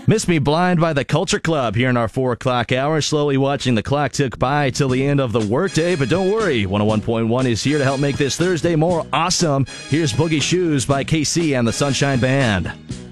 Miss Me Blind by the Culture Club here in our 4 o'clock hour. Slowly watching the clock tick by till the end of the workday, but don't worry, 101.1 is here to help make this Thursday more awesome. Here's Boogie Shoes by KC and the Sunshine Band.